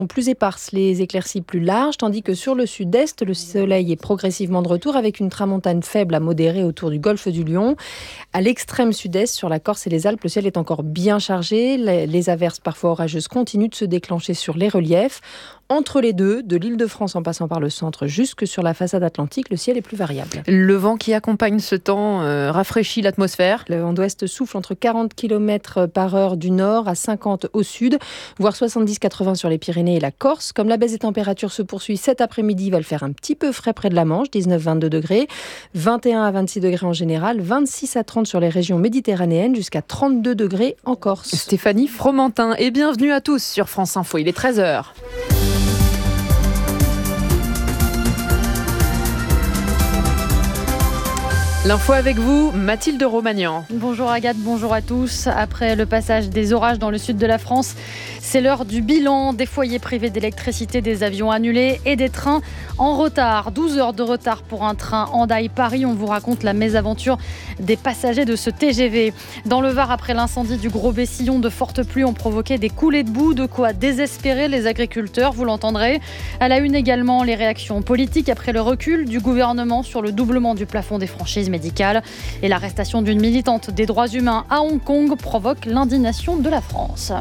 Plus éparses, les éclaircies plus larges, tandis que sur le sud-est, le soleil est progressivement de retour avec une tramontane faible à modérée autour du golfe du Lion. À l'extrême sud-est, sur la Corse et les Alpes, le ciel est encore bien chargé. Les averses parfois orageuses continuent de se déclencher sur les reliefs. Entre les deux, de l'Île-de-France en passant par le centre jusque sur la façade atlantique, le ciel est plus variable. Le vent qui accompagne ce temps rafraîchit l'atmosphère. Le vent d'ouest souffle entre 40 km/h du nord à 50 au sud, voire 70-80 sur les Pyrénées et la Corse. Comme la baisse des températures se poursuit cet après-midi, il va le faire un petit peu frais près de la Manche, 19-22 degrés, 21 à 26 degrés en général, 26 à 30 sur les régions méditerranéennes, jusqu'à 32 degrés en Corse. Stéphanie Fromentin, et bienvenue à tous sur France Info, il est 13h. L'info avec vous, Mathilde Romagnan. Bonjour Agathe, bonjour à tous. Après le passage des orages dans le sud de la France, c'est l'heure du bilan. Des foyers privés d'électricité, des avions annulés et des trains en retard. 12 heures de retard pour un train Hendaye-Paris. On vous raconte la mésaventure des passagers de ce TGV. Dans le Var, après l'incendie du Gros Bessillon, de fortes pluies ont provoqué des coulées de boue, de quoi désespérer les agriculteurs, vous l'entendrez. À la une également, les réactions politiques après le recul du gouvernement sur le doublement du plafond des franchises médicales. Et l'arrestation d'une militante des droits humains à Hong Kong provoque l'indignation de la France.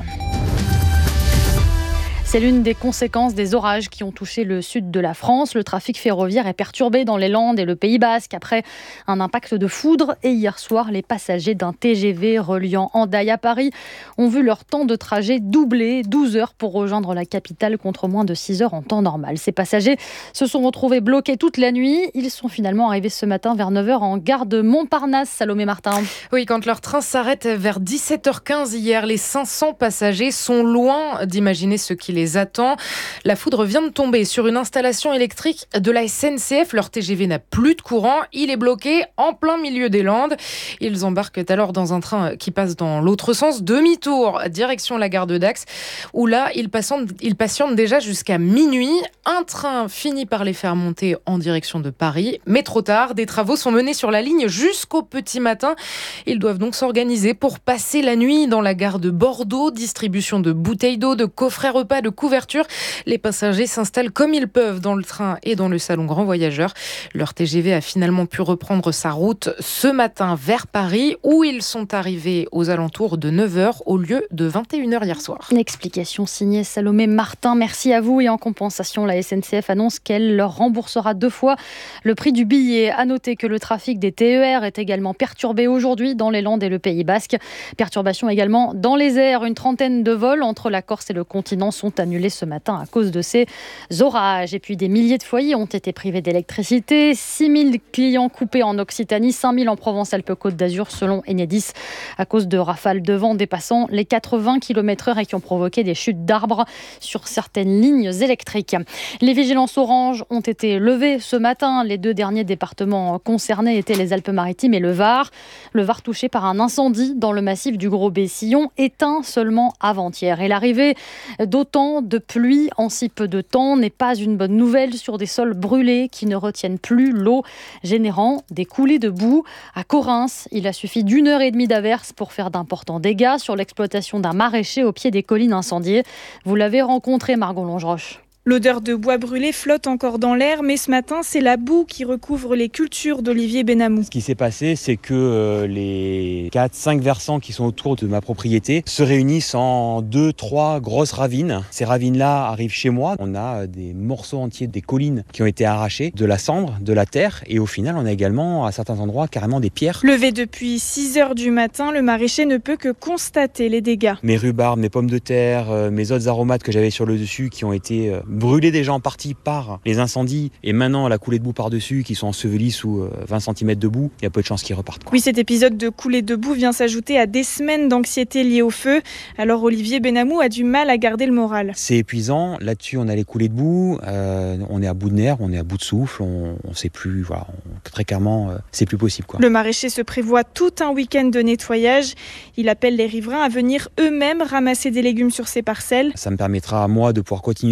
C'est l'une des conséquences des orages qui ont touché le sud de la France. Le trafic ferroviaire est perturbé dans les Landes et le Pays Basque après un impact de foudre. Et hier soir, les passagers d'un TGV reliant Hendaye à Paris ont vu leur temps de trajet doubler, 12 heures pour rejoindre la capitale contre moins de 6 heures en temps normal. Ces passagers se sont retrouvés bloqués toute la nuit. Ils sont finalement arrivés ce matin vers 9 heures en gare de Montparnasse. Salomé Martin. Oui, quand leur train s'arrête vers 17h15 hier, les 500 passagers sont loin d'imaginer ce qui les attend. La foudre vient de tomber sur une installation électrique de la SNCF. Leur TGV n'a plus de courant. Il est bloqué en plein milieu des Landes. Ils embarquent alors dans un train qui passe dans l'autre sens, demi-tour, direction la gare de Dax, où là, ils patientent déjà jusqu'à minuit. Un train finit par les faire monter en direction de Paris, mais trop tard. Des travaux sont menés sur la ligne jusqu'au petit matin. Ils doivent donc s'organiser pour passer la nuit dans la gare de Bordeaux. Distribution de bouteilles d'eau, de coffrets repas, de couverture. Les passagers s'installent comme ils peuvent dans le train et dans le salon grand voyageur. Leur TGV a finalement pu reprendre sa route ce matin vers Paris, où ils sont arrivés aux alentours de 9h au lieu de 21h hier soir. Une explication signée Salomé Martin. Merci à vous. Et en compensation, la SNCF annonce qu'elle leur remboursera 2 fois le prix du billet. À noter que le trafic des TER est également perturbé aujourd'hui dans les Landes et le Pays Basque. Perturbation également dans les airs. Une trentaine de vols entre la Corse et le continent sont annulés ce matin à cause de ces orages. Et puis des milliers de foyers ont été privés d'électricité. 6000 clients coupés en Occitanie, 5000 en Provence-Alpes-Côte d'Azur selon Enedis à cause de rafales de vent dépassant les 80 km/h et qui ont provoqué des chutes d'arbres sur certaines lignes électriques. Les vigilances orange ont été levées ce matin. Les 2 derniers départements concernés étaient les Alpes-Maritimes et le Var. Le Var touché par un incendie dans le massif du Gros Bessillon, éteint seulement avant-hier. Et l'arrivée d'autant de pluie en si peu de temps n'est pas une bonne nouvelle sur des sols brûlés qui ne retiennent plus l'eau, générant des coulées de boue. À Correns, il a suffi d'1 heure et demie d'averse pour faire d'importants dégâts sur l'exploitation d'un maraîcher au pied des collines incendiées. Vous l'avez rencontré, Margot Longeroche. L'odeur de bois brûlé flotte encore dans l'air, mais ce matin, c'est la boue qui recouvre les cultures d'Olivier Benamou. Ce qui s'est passé, c'est que les 4-5 versants qui sont autour de ma propriété se réunissent en 2-3 grosses ravines. Ces ravines-là arrivent chez moi. On a des morceaux entiers des collines qui ont été arrachés, de la cendre, de la terre, et au final, on a également, à certains endroits, carrément des pierres. Levé depuis 6 heures du matin, le maraîcher ne peut que constater les dégâts. Mes rhubarbes, mes pommes de terre, mes autres aromates que j'avais sur le dessus qui ont été brûlés déjà en partie par les incendies et maintenant la coulée de boue par-dessus qui sont ensevelis sous 20 cm de boue, il y a peu de chances qu'ils repartent. Oui, cet épisode de coulée de boue vient s'ajouter à des semaines d'anxiété liée au feu. Alors Olivier Benamou a du mal à garder le moral. C'est épuisant, là-dessus on a les coulées de boue, on est à bout de nerfs, on est à bout de souffle, on sait plus, voilà, très clairement c'est plus possible, quoi. Le maraîcher se prévoit tout un week-end de nettoyage. Il appelle les riverains à venir eux-mêmes ramasser des légumes sur ses parcelles. Ça me permettra à moi de pouvoir continuer à nettoyer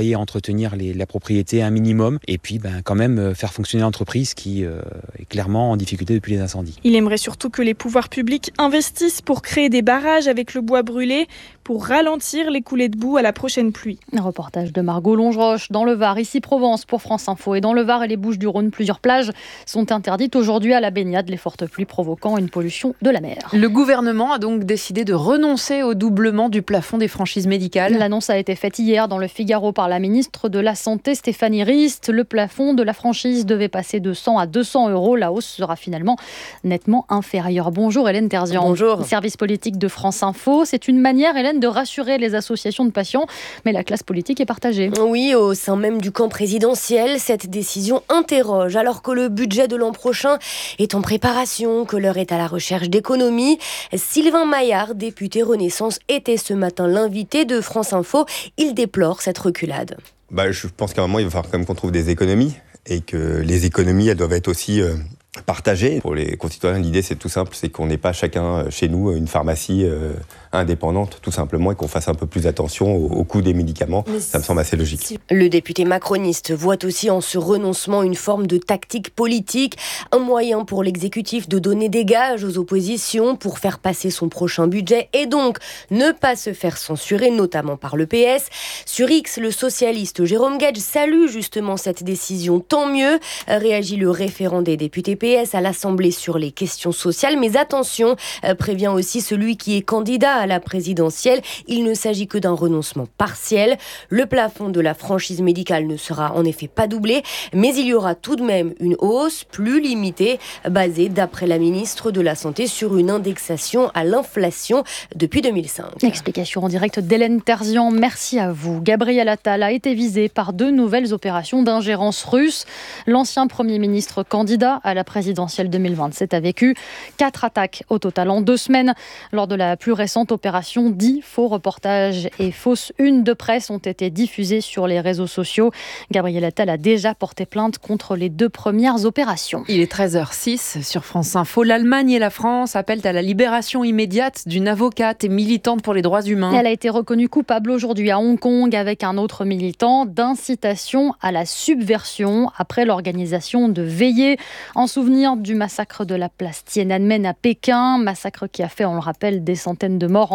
payer, entretenir la propriété un minimum, et puis quand même faire fonctionner l'entreprise qui est clairement en difficulté depuis les incendies. Il aimerait surtout que les pouvoirs publics investissent pour créer des barrages avec le bois brûlé, pour ralentir les coulées de boue à la prochaine pluie. Un reportage de Margot Longeroche dans le Var, ici Provence pour France Info. Et dans le Var et les Bouches-du-Rhône, plusieurs plages sont interdites aujourd'hui à la baignade, les fortes pluies provoquant une pollution de la mer. Le gouvernement a donc décidé de renoncer au doublement du plafond des franchises médicales. L'annonce a été faite hier dans le Figaro par la ministre de la Santé Stéphanie Rist. Le plafond de la franchise devait passer de 100 à 200 €. La hausse sera finalement nettement inférieure. Bonjour Hélène Terzian. Bonjour. Service politique de France Info. C'est une manière, Hélène, de rassurer les associations de patients, mais la classe politique est partagée. Oui, au sein même du camp présidentiel, cette décision interroge. Alors que le budget de l'an prochain est en préparation, que l'heure est à la recherche d'économies, Sylvain Maillard, député Renaissance, était ce matin l'invité de France Info. Il déplore cette reculade. Je pense qu'à un moment, il va falloir quand même qu'on trouve des économies et que les économies, elles doivent être aussi partagées. Pour les concitoyens, l'idée, c'est tout simple, c'est qu'on n'ait pas chacun chez nous une pharmacie indépendante, tout simplement, et qu'on fasse un peu plus attention au coût des médicaments. Ça me semble assez logique. Le député macroniste voit aussi en ce renoncement une forme de tactique politique, un moyen pour l'exécutif de donner des gages aux oppositions pour faire passer son prochain budget et donc ne pas se faire censurer, notamment par le PS. Sur X, le socialiste Jérôme Gage salue justement cette décision. Tant mieux, réagit le référent des députés PS à l'Assemblée sur les questions sociales. Mais attention, prévient aussi celui qui est candidat à la présidentielle. Il ne s'agit que d'un renoncement partiel. Le plafond de la franchise médicale ne sera en effet pas doublé, mais il y aura tout de même une hausse plus limitée, basée, d'après la ministre de la Santé, sur une indexation à l'inflation depuis 2005. Explication en direct d'Hélène Terzian. Merci à vous. Gabriel Attal a été visé par 2 nouvelles opérations d'ingérence russe. L'ancien Premier ministre candidat à la présidentielle 2027 a vécu 4 attaques au total en 2 semaines. Lors de la plus récente opération, 10 faux reportages et fausses unes de presse ont été diffusés sur les réseaux sociaux. Gabriel Attal a déjà porté plainte contre les 2 premières opérations. Il est 13h06 sur France Info. L'Allemagne et la France appellent à la libération immédiate d'une avocate et militante pour les droits humains. Elle a été reconnue coupable aujourd'hui à Hong Kong avec un autre militant d'incitation à la subversion après l'organisation de veillées en souvenir du massacre de la place Tiananmen à Pékin, massacre qui a fait, on le rappelle, des centaines de morts en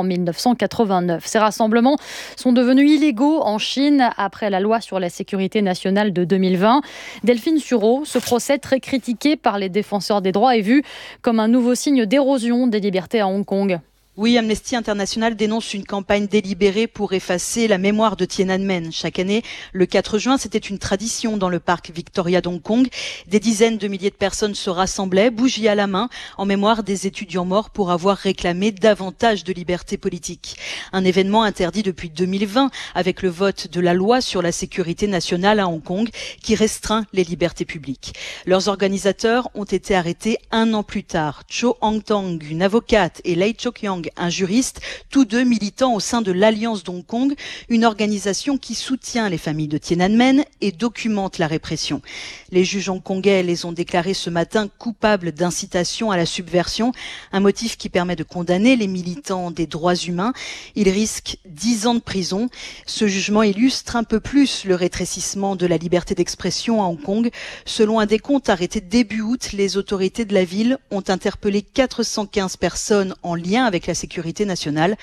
1989. Ces rassemblements sont devenus illégaux en Chine après la loi sur la sécurité nationale de 2020. Delphine Sureau, ce procès très critiqué par les défenseurs des droits est vu comme un nouveau signe d'érosion des libertés à Hong Kong. Oui, Amnesty International dénonce une campagne délibérée pour effacer la mémoire de Tiananmen. Chaque année, le 4 juin, c'était une tradition dans le parc Victoria d'Hong Kong. Des dizaines de milliers de personnes se rassemblaient, bougies à la main, en mémoire des étudiants morts pour avoir réclamé davantage de liberté politique. Un événement interdit depuis 2020 avec le vote de la loi sur la sécurité nationale à Hong Kong qui restreint les libertés publiques. Leurs organisateurs ont été arrêtés 1 an plus tard. Cho Hang-tong, une avocate, et Lei Chok-yang, un juriste, tous 2 militants au sein de l'Alliance d'Hong Kong, une organisation qui soutient les familles de Tiananmen et documente la répression. Les juges hongkongais les ont déclarés ce matin coupables d'incitation à la subversion, un motif qui permet de condamner les militants des droits humains. Ils risquent 10 ans de prison. Ce jugement illustre un peu plus le rétrécissement de la liberté d'expression à Hong Kong. Selon un décompte arrêté début août, les autorités de la ville ont interpellé 415 personnes en lien avec la sécurité nationale.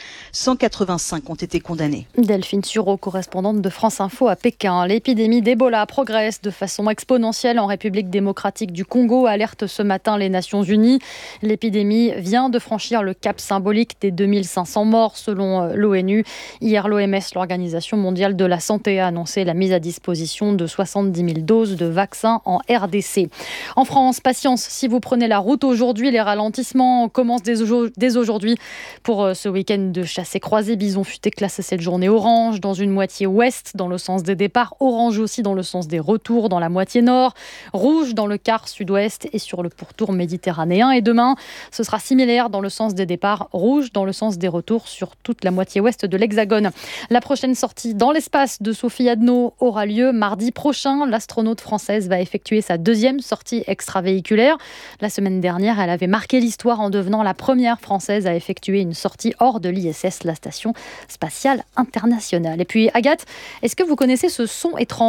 185 ont été condamnés. Delphine Sureau, correspondante de France Info à Pékin. L'épidémie d'Ebola progresse de façon exponentielle en République démocratique du Congo, alerte ce matin les Nations Unies. L'épidémie vient de franchir le cap symbolique des 2500 morts selon l'ONU. Hier, l'OMS, l'Organisation mondiale de la santé, a annoncé la mise à disposition de 70 000 doses de vaccins en RDC. En France, patience, si vous prenez la route aujourd'hui, les ralentissements commencent dès aujourd'hui. Pour ce week-end de chasse et croisée, Bison Futé classe cette journée orange dans une moitié ouest dans le sens des départs, orange aussi dans le sens des retours dans la moitié nord, rouge dans le quart sud-ouest et sur le pourtour méditerranéen. Et demain, ce sera similaire dans le sens des départs, rouge dans le sens des retours sur toute la moitié ouest de l'Hexagone. La prochaine sortie dans l'espace de Sophie Adno aura lieu mardi prochain. L'astronaute française va effectuer sa 2e sortie extravéhiculaire. La semaine dernière, elle avait marqué l'histoire en devenant la première française à effectuer effectuer une sortie hors de l'ISS, la station spatiale internationale. Et puis Agathe, est-ce que vous connaissez ce son étrange ?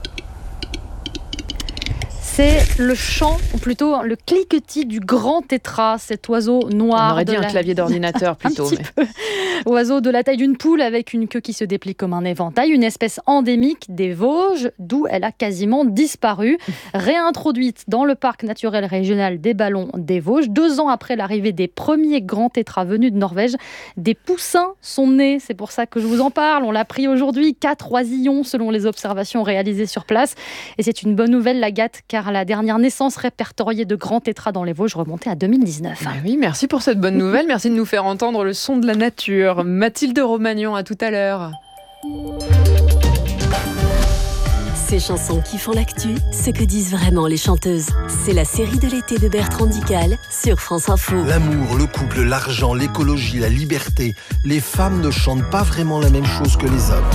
C'est le chant, ou plutôt le cliquetis du grand tétras, cet oiseau noir. On aurait dit un clavier d'ordinateur plutôt. Oiseau de la taille d'une poule avec une queue qui se déplie comme un éventail, une espèce endémique des Vosges, d'où elle a quasiment disparu. Réintroduite dans le parc naturel régional des Ballons des Vosges, 2 ans après l'arrivée des premiers grands tétras venus de Norvège, des poussins sont nés. C'est pour ça que je vous en parle. On l'a pris aujourd'hui, 4 oisillons selon les observations réalisées sur place. Et c'est une bonne nouvelle, Agathe, car la dernière naissance répertoriée de grands tétras dans les Vosges remontait à 2019. Oui, merci pour cette bonne nouvelle. Merci de nous faire entendre le son de la nature. Mathilde Romagnon, à tout à l'heure. Ces chansons qui font l'actu, ce que disent vraiment les chanteuses. C'est la série de l'été de Bertrand Dical sur France Info. L'amour, le couple, l'argent, l'écologie, la liberté. Les femmes ne chantent pas vraiment la même chose que les hommes.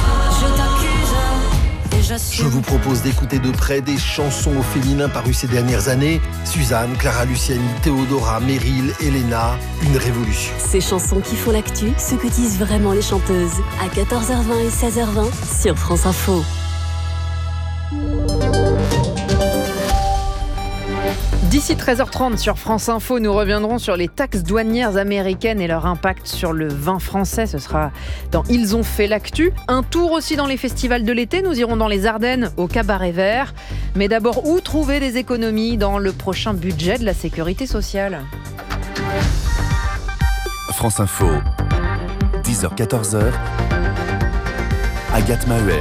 Je vous propose d'écouter de près des chansons au féminin parues ces dernières années. Suzanne, Clara Luciani, Théodora, Meryl, Elena, une révolution. Ces chansons qui font l'actu, ce que disent vraiment les chanteuses. À 14h20 et 16h20 sur France Info. D'ici 13h30 sur France Info, nous reviendrons sur les taxes douanières américaines et leur impact sur le vin français. Ce sera dans Ils ont fait l'actu. Un tour aussi dans les festivals de l'été. Nous irons dans les Ardennes, au Cabaret Vert. Mais d'abord, où trouver des économies dans le prochain budget de la sécurité sociale ? France Info, 10h-14h, Agathe Maheuer.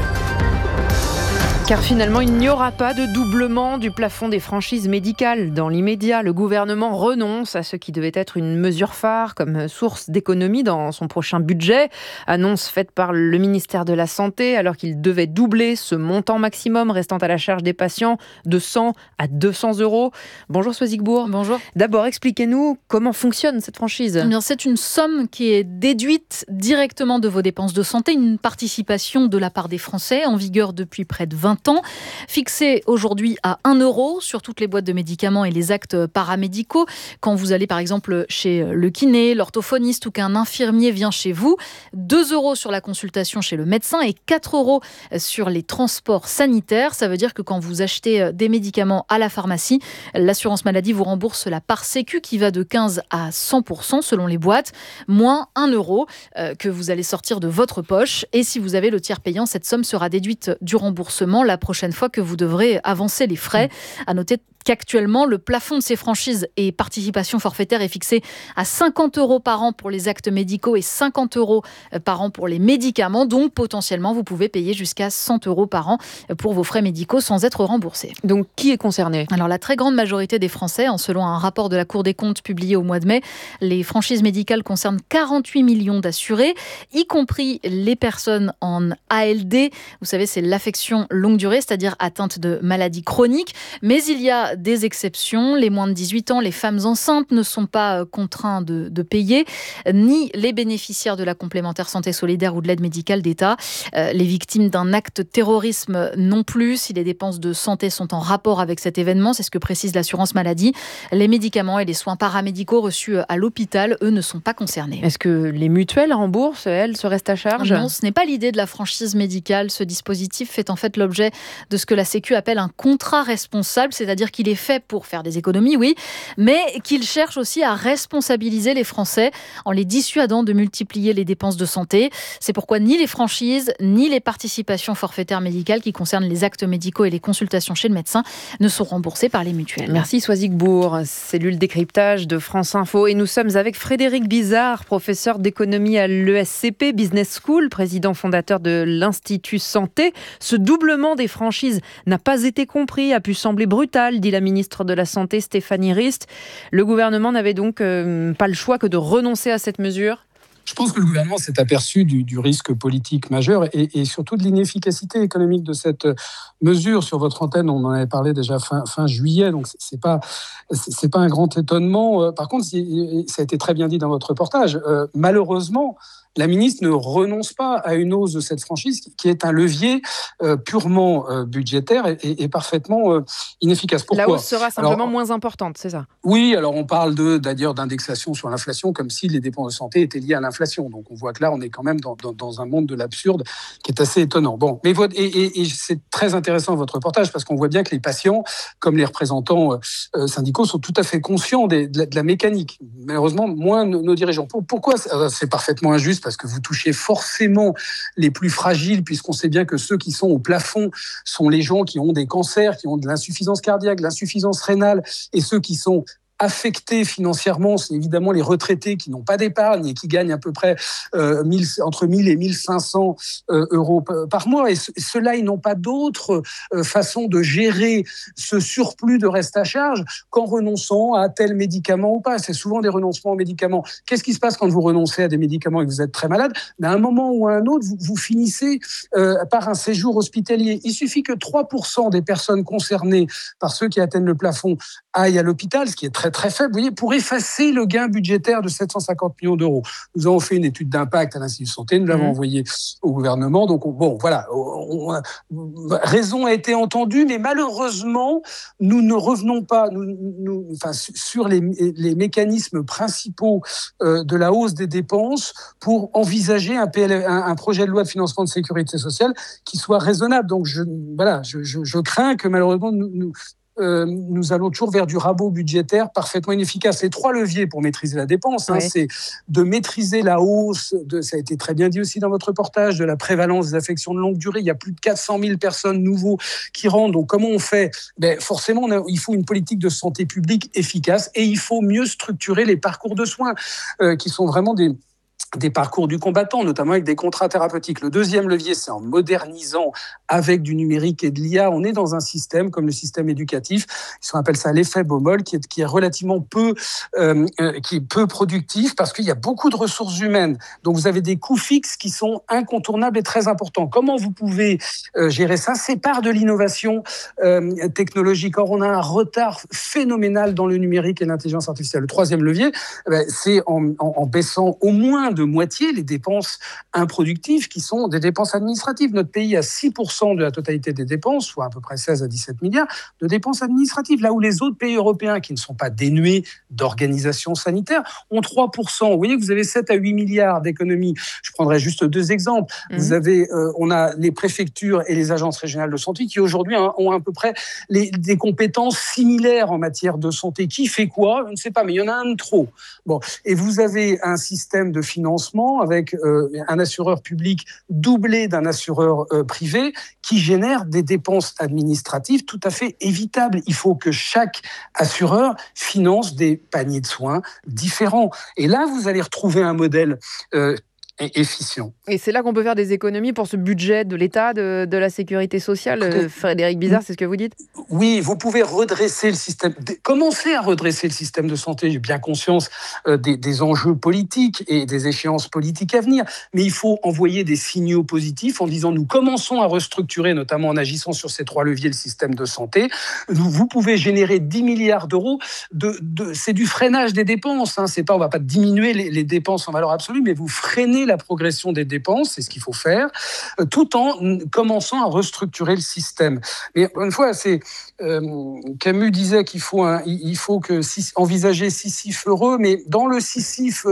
Car finalement, il n'y aura pas de doublement du plafond des franchises médicales. Dans l'immédiat, le gouvernement renonce à ce qui devait être une mesure phare comme source d'économie dans son prochain budget. Annonce faite par le ministère de la Santé alors qu'il devait doubler ce montant maximum restant à la charge des patients de 100 à 200 euros. Bonjour Soisigbourg. Bonjour. D'abord, expliquez-nous comment fonctionne cette franchise. Eh bien, c'est une somme qui est déduite directement de vos dépenses de santé, une participation de la part des Français en vigueur depuis près de 20 ans, fixé aujourd'hui à 1 € sur toutes les boîtes de médicaments et les actes paramédicaux. Quand vous allez par exemple chez le kiné, l'orthophoniste ou qu'un infirmier vient chez vous, 2 € sur la consultation chez le médecin et 4 € sur les transports sanitaires. Ça veut dire que quand vous achetez des médicaments à la pharmacie, l'assurance maladie vous rembourse la part sécu qui va de 15 à 100% selon les boîtes, moins 1 € que vous allez sortir de votre poche. Et si vous avez le tiers payant, cette somme sera déduite du remboursement la prochaine fois que vous devrez avancer les frais. À noter qu'actuellement, le plafond de ces franchises et participations forfaitaires est fixé à 50 € par an pour les actes médicaux et 50 € par an pour les médicaments. Donc, potentiellement, vous pouvez payer jusqu'à 100 € par an pour vos frais médicaux sans être remboursé. Donc, qui est concerné ? Alors, la très grande majorité des Français, selon un rapport de la Cour des comptes publié au mois de mai, les franchises médicales concernent 48 millions d'assurés, y compris les personnes en ALD. Vous savez, c'est l'affection longue durée, c'est-à-dire atteinte de maladies chroniques. Mais il y a des exceptions. Les moins de 18 ans, les femmes enceintes ne sont pas contraints de payer, ni les bénéficiaires de la complémentaire santé solidaire ou de l'aide médicale d'État. Les victimes d'un acte de terrorisme non plus, si les dépenses de santé sont en rapport avec cet événement, c'est ce que précise l'assurance maladie. Les médicaments et les soins paramédicaux reçus à l'hôpital, eux, ne sont pas concernés. Est-ce que les mutuelles remboursent, elles, se restent à charge ? Non, ce n'est pas l'idée de la franchise médicale. Ce dispositif fait en fait l'objet de ce que la Sécu appelle un contrat responsable, c'est-à-dire qu'il est fait pour faire des économies, oui, mais qu'il cherche aussi à responsabiliser les Français en les dissuadant de multiplier les dépenses de santé. C'est pourquoi ni les franchises, ni les participations forfaitaires médicales qui concernent les actes médicaux et les consultations chez le médecin ne sont remboursées par les mutuelles. Merci Soisigbourg, cellule décryptage de France Info. Et nous sommes avec Frédéric Bizard, professeur d'économie à l'ESCP Business School, président fondateur de l'Institut Santé. Ce doublement des franchises n'a pas été compris, a pu sembler brutal, dit la ministre de la Santé Stéphanie Rist. Le gouvernement n'avait donc pas le choix que de renoncer à cette mesure. Je pense que le gouvernement s'est aperçu du risque politique majeur et surtout de l'inefficacité économique de cette mesure. Sur votre antenne, on en avait parlé déjà fin juillet, donc c'est pas un grand étonnement. Par contre, ça a été très bien dit dans votre reportage. Malheureusement, la ministre ne renonce pas à une hausse de cette franchise qui est un levier purement budgétaire et parfaitement inefficace. Pourquoi ? La hausse sera simplement moins importante, c'est ça ? Oui, alors on parle d'ailleurs d'indexation sur l'inflation comme si les dépenses de santé étaient liées à l'inflation. Donc on voit que là, on est quand même dans un monde de l'absurde qui est assez étonnant. Bon, mais c'est très intéressant votre reportage parce qu'on voit bien que les patients, comme les représentants syndicaux, sont tout à fait conscients de la mécanique. Malheureusement, moins nos dirigeants. Pourquoi c'est parfaitement injuste ? Parce que vous touchez forcément les plus fragiles, puisqu'on sait bien que ceux qui sont au plafond sont les gens qui ont des cancers, qui ont de l'insuffisance cardiaque, de l'insuffisance rénale, et ceux qui sont affectés financièrement, c'est évidemment les retraités qui n'ont pas d'épargne et qui gagnent à peu près entre 1000 et 1500 euros par mois. Et ceux-là, ils n'ont pas d'autre façon de gérer ce surplus de reste à charge qu'en renonçant à tel médicament ou pas. C'est souvent des renoncements aux médicaments. Qu'est-ce qui se passe quand vous renoncez à des médicaments et que vous êtes très malade ? À un moment ou à un autre, vous finissez par un séjour hospitalier. Il suffit que 3% des personnes concernées par ceux qui atteignent le plafond aillent à l'hôpital, ce qui est très très faible, vous voyez, pour effacer le gain budgétaire de 750 millions d'euros. Nous avons fait une étude d'impact à l'Institut de santé, nous l'avons envoyée au gouvernement, donc raison a été entendue, mais malheureusement, nous ne revenons pas sur les mécanismes principaux de la hausse des dépenses pour envisager un projet de loi de financement de sécurité sociale qui soit raisonnable. Donc je crains que malheureusement nous allons toujours vers du rabot budgétaire parfaitement inefficace. Les 3 leviers pour maîtriser la dépense, c'est de maîtriser la hausse, ça a été très bien dit aussi dans votre reportage, de la prévalence des affections de longue durée. Il y a plus de 400 000 personnes nouveaux qui rentrent. Donc comment on fait ? Forcément, il faut une politique de santé publique efficace et il faut mieux structurer les parcours de soins qui sont vraiment des parcours du combattant, notamment avec des contrats thérapeutiques. Le deuxième levier, c'est en modernisant avec du numérique et de l'IA. On est dans un système comme le système éducatif, on appelle ça l'effet Baumol, qui est relativement peu productif parce qu'il y a beaucoup de ressources humaines. Donc vous avez des coûts fixes qui sont incontournables et très importants. Comment vous pouvez gérer ça ? C'est par de l'innovation technologique. Or, on a un retard phénoménal dans le numérique et l'intelligence artificielle. Le troisième levier, c'est en baissant au moins de moitié les dépenses improductives qui sont des dépenses administratives. Notre pays a 6% de la totalité des dépenses, soit à peu près 16 à 17 milliards de dépenses administratives, là où les autres pays européens qui ne sont pas dénués d'organisation sanitaire ont 3%. Vous voyez que vous avez 7 à 8 milliards d'économies. Je prendrai juste 2 exemples. On a les préfectures et les agences régionales de santé qui aujourd'hui ont à peu près des compétences similaires en matière de santé. Qui fait quoi ? Je ne sais pas, mais il y en a un de trop. Bon. Et vous avez un système de financement avec un assureur public doublé d'un assureur privé qui génère des dépenses administratives tout à fait évitables. Il faut que chaque assureur finance des paniers de soins différents. Et là, vous allez retrouver un modèle efficient. Et c'est là qu'on peut faire des économies pour ce budget de l'État, de la sécurité sociale. Frédéric Bizard, c'est ce que vous dites ? Oui, vous pouvez redresser le système, commencer à redresser le système de santé. J'ai bien conscience des enjeux politiques et des échéances politiques à venir, mais il faut envoyer des signaux positifs en disant nous commençons à restructurer, notamment en agissant sur ces 3 leviers, le système de santé. Vous pouvez générer 10 milliards d'euros, c'est du freinage des dépenses. C'est pas, on va pas diminuer les dépenses en valeur absolue, mais vous freinez la progression des dépenses, c'est ce qu'il faut faire, tout en commençant à restructurer le système. Mais une fois, Camus disait qu'il faut envisager Sisyphe heureux, mais dans le Sisyphe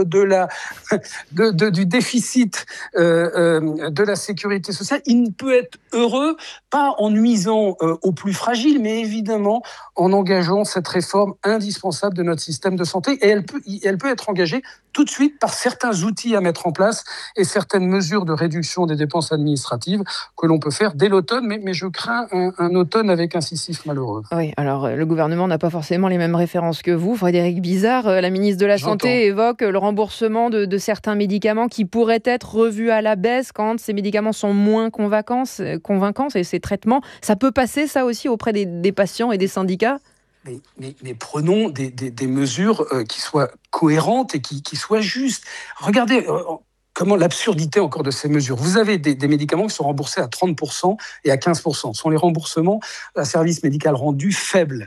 du déficit de la sécurité sociale, il ne peut être heureux pas en nuisant aux plus fragiles, mais évidemment en engageant cette réforme indispensable de notre système de santé. Et elle peut être engagée tout de suite par certains outils à mettre en place et certaines mesures de réduction des dépenses administratives que l'on peut faire dès l'automne, mais je crains un automne avec un Sisyphe malheureux. Oui, alors le gouvernement n'a pas forcément les mêmes références que vous. Frédéric Bizard, la ministre de la Santé évoque le remboursement de certains médicaments qui pourraient être revus à la baisse quand ces médicaments sont moins convaincants et ces traitements. Ça peut passer ça aussi auprès des patients et des syndicats ? Mais prenons des mesures qui soient cohérentes et qui soient justes. Regardez comment l'absurdité encore de ces mesures. Vous avez des médicaments qui sont remboursés à 30% et à 15%. Ce sont les remboursements à service médical rendu faibles.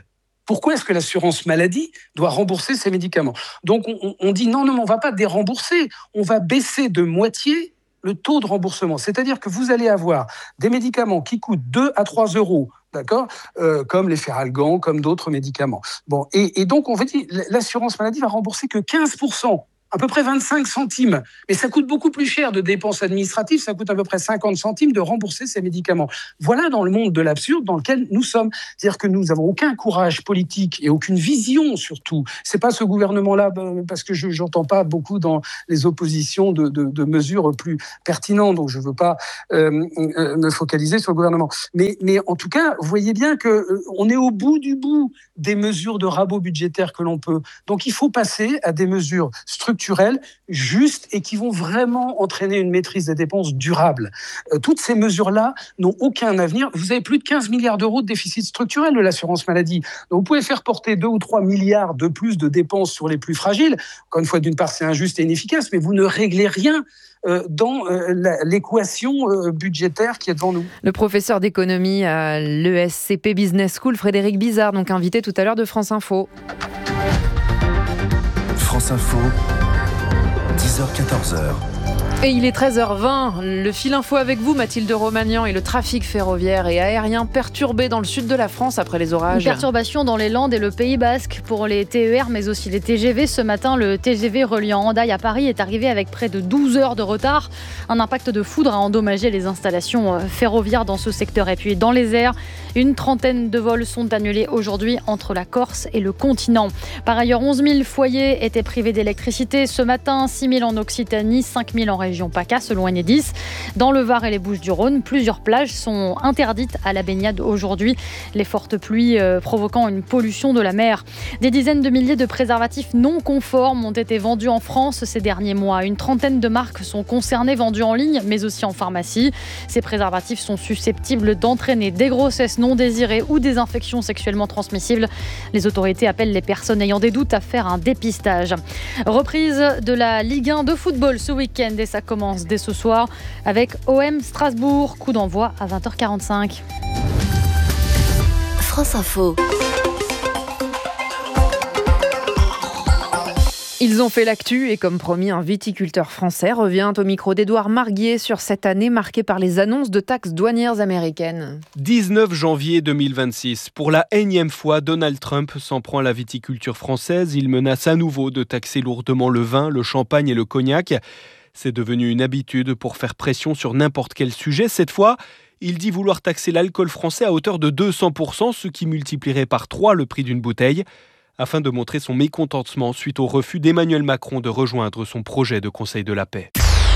Pourquoi est-ce que l'assurance maladie doit rembourser ces médicaments ? Donc on dit non, on ne va pas dérembourser, on va baisser de moitié le taux de remboursement. C'est-à-dire que vous allez avoir des médicaments qui coûtent 2 à 3 euros, d'accord, comme les Feralgan, comme d'autres médicaments. Bon, et donc on va dire l'assurance maladie va rembourser que 15%. À peu près 25 centimes. Mais ça coûte beaucoup plus cher de dépenses administratives, ça coûte à peu près 50 centimes de rembourser ces médicaments. Voilà dans le monde de l'absurde dans lequel nous sommes. C'est-à-dire que nous n'avons aucun courage politique et aucune vision surtout. C'est pas ce gouvernement-là, parce que je n'entends pas beaucoup dans les oppositions de mesures plus pertinentes, donc je ne veux pas me focaliser sur le gouvernement. Mais en tout cas, vous voyez bien qu'on est au bout du bout des mesures de rabot budgétaire que l'on peut. Donc il faut passer à des mesures structurelles, justes et qui vont vraiment entraîner une maîtrise des dépenses durable. Toutes ces mesures-là n'ont aucun avenir. Vous avez plus de 15 milliards d'euros de déficit structurel de l'assurance maladie. Donc vous pouvez faire porter 2 ou 3 milliards de plus de dépenses sur les plus fragiles. Encore une fois, d'une part, c'est injuste et inefficace, mais vous ne réglez rien dans l'équation budgétaire qui est devant nous. Le professeur d'économie à l'ESCP Business School, Frédéric Bizard, donc invité tout à l'heure de France Info. France Info, 10h-14h. Et il est 13h20, le fil info avec vous Mathilde Romagnan, et le trafic ferroviaire et aérien perturbé dans le sud de la France après les orages. Une perturbation dans les Landes et le Pays Basque pour les TER mais aussi les TGV. Ce matin, le TGV reliant Hendaye à Paris est arrivé avec près de 12 heures de retard. Un impact de foudre a endommagé les installations ferroviaires dans ce secteur. Et puis dans les airs, une trentaine de vols sont annulés aujourd'hui entre la Corse et le continent. Par ailleurs, 11 000 foyers étaient privés d'électricité ce matin, 6 000 en Occitanie, 5 000 en région PACA selon Enedis. Dans le Var et les Bouches-du-Rhône, plusieurs plages sont interdites à la baignade aujourd'hui, les fortes pluies provoquant une pollution de la mer. Des dizaines de milliers de préservatifs non conformes ont été vendus en France ces derniers mois. Une trentaine de marques sont concernées, vendues en ligne mais aussi en pharmacie. Ces préservatifs sont susceptibles d'entraîner des grossesses non désirées ou des infections sexuellement transmissibles. Les autorités appellent les personnes ayant des doutes à faire un dépistage. Reprise de la Ligue 1 de football ce week-end et ça commence dès ce soir avec OM Strasbourg. Coup d'envoi à 20h45. France Info. Ils ont fait l'actu et comme promis, un viticulteur français revient au micro d'Édouard Marguier sur cette année marquée par les annonces de taxes douanières américaines. 19 janvier 2026. Pour la énième fois, Donald Trump s'en prend à la viticulture française. Il menace à nouveau de taxer lourdement le vin, le champagne et le cognac. C'est devenu une habitude pour faire pression sur n'importe quel sujet. Cette fois, il dit vouloir taxer l'alcool français à hauteur de 200%, ce qui multiplierait par 3 le prix d'une bouteille, afin de montrer son mécontentement suite au refus d'Emmanuel Macron de rejoindre son projet de Conseil de la paix.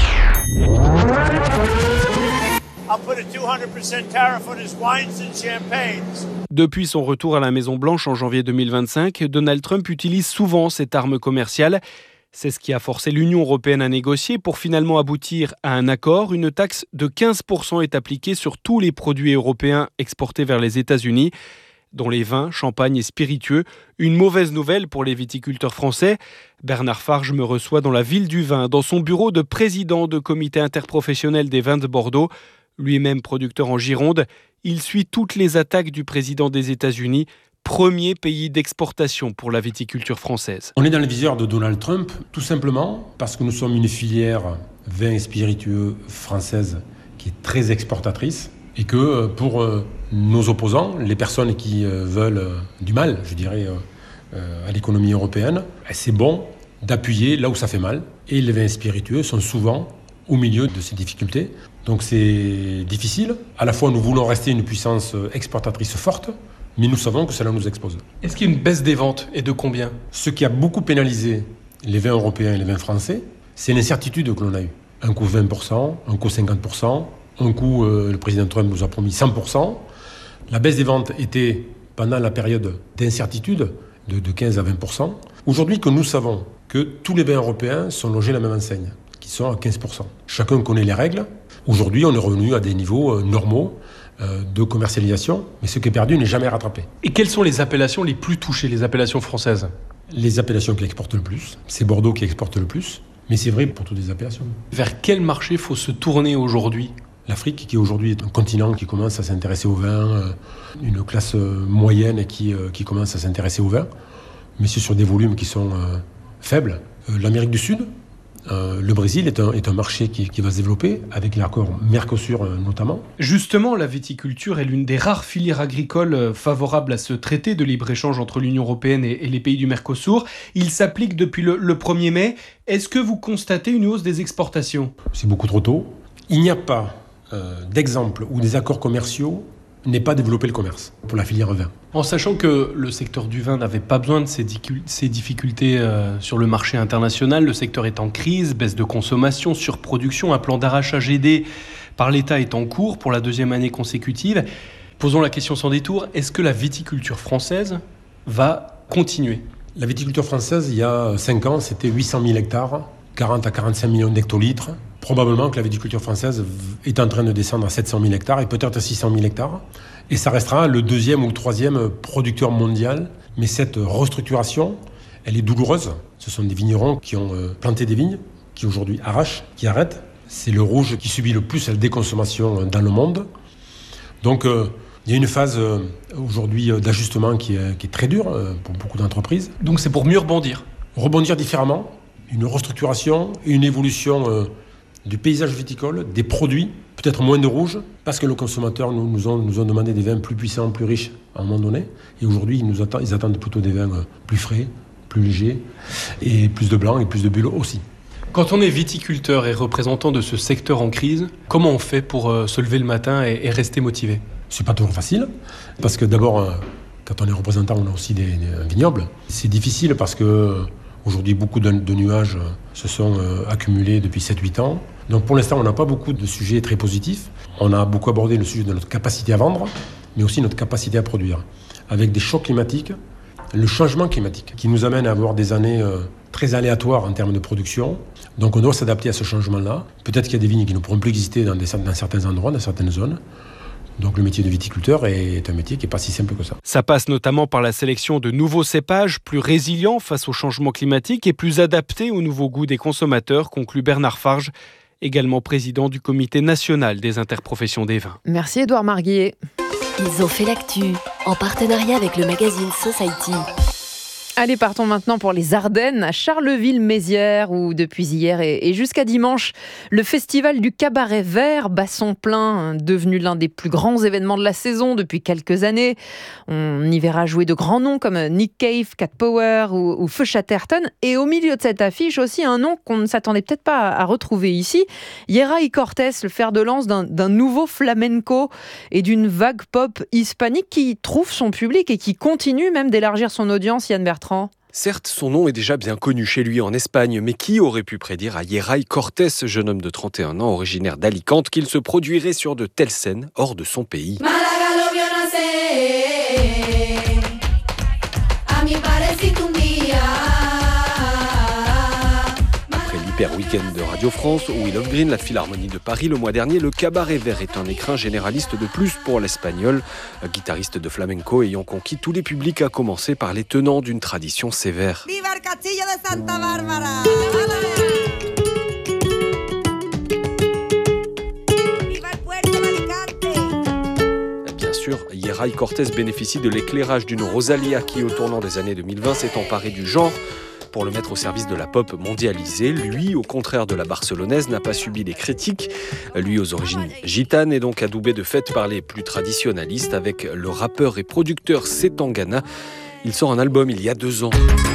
Depuis son retour à la Maison-Blanche en janvier 2025, Donald Trump utilise souvent cette arme commerciale. C'est ce qui a forcé l'Union européenne à négocier pour finalement aboutir à un accord. Une taxe de 15% est appliquée sur tous les produits européens exportés vers les États-Unis, dont les vins, champagnes et spiritueux. Une mauvaise nouvelle pour les viticulteurs français. Bernard Farge me reçoit dans la ville du vin, dans son bureau de président de comité interprofessionnel des vins de Bordeaux. Lui-même producteur en Gironde, il suit toutes les attaques du président des États-Unis, premier pays d'exportation pour la viticulture française. On est dans le viseur de Donald Trump, tout simplement parce que nous sommes une filière vin et spiritueux française qui est très exportatrice et que pour nos opposants, les personnes qui veulent du mal, je dirais, à l'économie européenne, c'est bon d'appuyer là où ça fait mal. Et les vins spiritueux sont souvent au milieu de ces difficultés. Donc c'est difficile. À la fois, nous voulons rester une puissance exportatrice forte, mais nous savons que cela nous expose. Est-ce qu'il y a une baisse des ventes et de combien ? Ce qui a beaucoup pénalisé les vins européens et les vins français, c'est l'incertitude que l'on a eue. Un coup 20%, un coup 50%, un coup le président Trump nous a promis 100%. La baisse des ventes était pendant la période d'incertitude de 15 à 20%. Aujourd'hui que nous savons que tous les vins européens sont logés à la même enseigne, qui sont à 15%. Chacun connaît les règles. Aujourd'hui, on est revenu à des niveaux normaux de commercialisation, mais ce qui est perdu n'est jamais rattrapé. Et quelles sont les appellations les plus touchées, les appellations françaises ? Les appellations qui exportent le plus, c'est Bordeaux qui exporte le plus, mais c'est vrai pour toutes les appellations. Vers quel marché faut se tourner aujourd'hui L'Afrique, qui aujourd'hui est un continent qui commence à s'intéresser au vin, une classe moyenne qui commence à s'intéresser au vin, mais c'est sur des volumes qui sont faibles. L'Amérique du Sud, le Brésil est un marché qui va se développer, avec l'accord Mercosur notamment. Justement, la viticulture est l'une des rares filières agricoles favorables à ce traité de libre-échange entre l'Union européenne et les pays du Mercosur. Il s'applique depuis le 1er mai. Est-ce que vous constatez une hausse des exportations ? C'est beaucoup trop tôt. Il n'y a pas d'exemple où des accords commerciaux n'aient pas développé le commerce pour la filière vin. En sachant que le secteur du vin n'avait pas besoin de ces difficultés sur le marché international, le secteur est en crise, baisse de consommation, surproduction, un plan d'arrachage aidé par l'État est en cours pour la 2e année consécutive. Posons la question sans détour, est-ce que la viticulture française va continuer ? La viticulture française, il y a 5 ans, c'était 800 000 hectares, 40 à 45 millions d'hectolitres. Probablement que la viticulture française est en train de descendre à 700 000 hectares et peut-être à 600 000 hectares. Et ça restera le 2e ou le 3e producteur mondial. Mais cette restructuration, elle est douloureuse. Ce sont des vignerons qui ont planté des vignes, qui aujourd'hui arrachent, qui arrêtent. C'est le rouge qui subit le plus la déconsommation dans le monde. Donc il y a une phase aujourd'hui d'ajustement qui est très dure pour beaucoup d'entreprises. Donc c'est pour mieux rebondir ? Rebondir différemment, une restructuration, une évolution du paysage viticole, des produits, peut-être moins de rouge, parce que les consommateurs nous ont demandé des vins plus puissants, plus riches à un moment donné. Et aujourd'hui, ils attendent plutôt des vins plus frais, plus légers, et plus de blanc et plus de bulles aussi. Quand on est viticulteur et représentant de ce secteur en crise, comment on fait pour se lever le matin et rester motivé ? C'est pas toujours facile, parce que d'abord, quand on est représentant, on a aussi des vignobles. C'est difficile parce que aujourd'hui, beaucoup de nuages se sont accumulés depuis 7-8 ans. Donc pour l'instant, on n'a pas beaucoup de sujets très positifs. On a beaucoup abordé le sujet de notre capacité à vendre, mais aussi notre capacité à produire. Avec des chocs climatiques, le changement climatique, qui nous amène à avoir des années très aléatoires en termes de production. Donc on doit s'adapter à ce changement-là. Peut-être qu'il y a des vignes qui ne pourront plus exister dans certains endroits, dans certaines zones. Donc le métier de viticulteur est un métier qui n'est pas si simple que ça. Ça passe notamment par la sélection de nouveaux cépages plus résilients face au changement climatique et plus adaptés aux nouveaux goûts des consommateurs, conclut Bernard Farge, également président du Comité national des interprofessions des vins. Merci Édouard Marguillet. Ils ont fait l'actu, en partenariat avec le magazine Society. Allez, partons maintenant pour les Ardennes, à Charleville-Mézières, où depuis hier et jusqu'à dimanche, le festival du cabaret vert bat son plein, devenu l'un des plus grands événements de la saison depuis quelques années. On y verra jouer de grands noms comme Nick Cave, Cat Power ou Feu Chatterton. Et au milieu de cette affiche aussi un nom qu'on ne s'attendait peut-être pas à retrouver ici, Yeray Cortés, le fer de lance d'un nouveau flamenco et d'une vague pop hispanique qui trouve son public et qui continue même d'élargir son audience, Yann Bertrand. Certes, son nom est déjà bien connu chez lui en Espagne, mais qui aurait pu prédire à Yeray Cortés, jeune homme de 31 ans, originaire d'Alicante, qu'il se produirait sur de telles scènes hors de son pays. Hyper Week-end de Radio France, au Wheel of Green, la Philharmonie de Paris le mois dernier, le cabaret vert est un écrin généraliste de plus pour l'Espagnol, guitariste de flamenco ayant conquis tous les publics, à commencer par les tenants d'une tradition sévère. Viva el Castillo de Santa Bárbara! Viva el Puerto de Alicante! Bien sûr, Yeray Cortés bénéficie de l'éclairage d'une Rosalía qui, au tournant des années 2020, s'est emparée du genre pour le mettre au service de la pop mondialisée. Lui, au contraire de la barcelonaise, n'a pas subi les critiques. Lui, aux origines gitanes, est donc adoubé de fait par les plus traditionnalistes avec le rappeur et producteur Setangana. Il sort un album il y a 2 ans.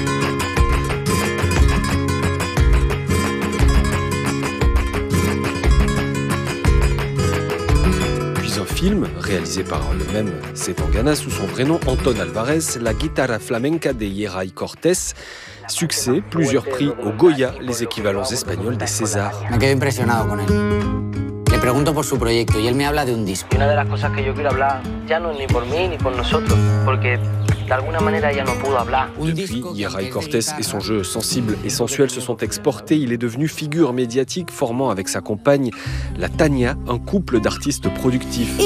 Puis un film réalisé par le même Setangana sous son vrai nom Anton Alvarez, La guitarra flamenca de Yeray Cortés. Succès, plusieurs prix au Goya, les équivalents espagnols des Césars. Me quedo impresionado con él. Le pregunto por su proyecto y él me habla de un disco. Una de las cosas que yo quiero hablar ya no es ni por mí ni por nosotros, porque de alguna manera ella no pudo hablar. Depuis, Yeray Cortés et son jeu sensible et sensuel se sont exportés. Il est devenu figure médiatique, formant avec sa compagne la Tania un couple d'artistes productifs.